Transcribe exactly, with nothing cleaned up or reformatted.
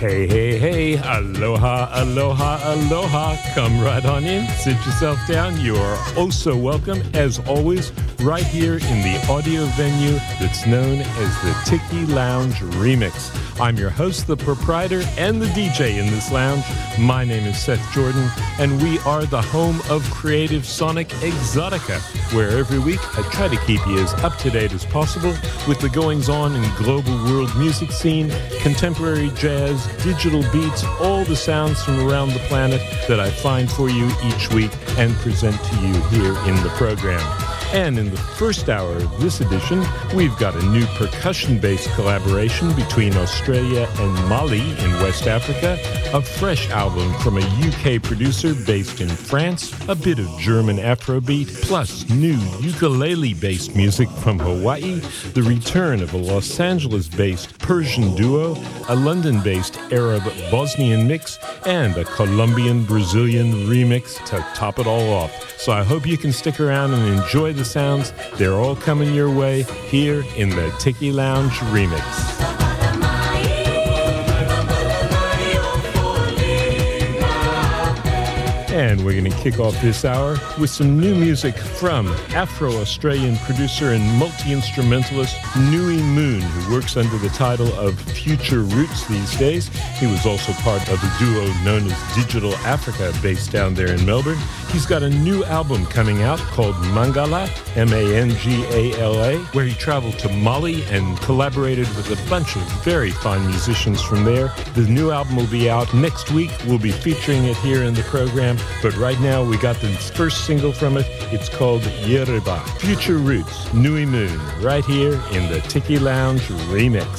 Hey, hey, hey, aloha, aloha, aloha. Come right on in, sit yourself down. You are oh so welcome, as always, right here in the audio venue that's known as the Tiki Lounge Remix. I'm your host, the proprietor, and the D J in this lounge. My name is Seth Jordan, and we are the home of Creative Sonic Exotica, where every week I try to keep you as up-to-date as possible with the goings-on in global world music scene, contemporary jazz, digital beats, all the sounds from around the planet that I find for you each week and present to you here in the program. And in the first hour of this edition, we've got a new percussion-based collaboration between Australia and Mali in West Africa, a fresh album from a U K producer based in France, a bit of German Afrobeat, plus new ukulele-based music from Hawaii, the return of a Los Angeles-based Persian duo, a London-based Arab-Bosnian mix, and a Colombian-Brazilian remix to top it all off. So I hope you can stick around and enjoy the sounds. They're all coming your way here in the Tiki Lounge Remix. And we're going to kick off this hour with some new music from Afro-Australian producer and multi-instrumentalist Nui Moon, who works under the title of Future Roots these days. He was also part of a duo known as Digital Africa, based down there in Melbourne. He's got a new album coming out called Mangala, M A N G A L A, where he traveled to Mali and collaborated with a bunch of very fine musicians from there. The new album will be out next week. We'll be featuring it here in the program. But right now, we got the first single from it. It's called Yereba. Future Roots, Nui Moon, right here in the Tiki Lounge Remix.